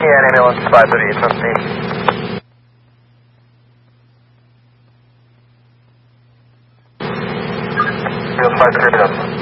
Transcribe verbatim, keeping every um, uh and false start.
Yeah, and ambulance five thirty-eight from scene. Ambulance five thirty-eight.